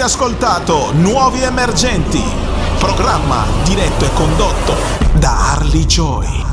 Avete ascoltato Nuovi Emergenti, programma diretto e condotto da Harley Joy.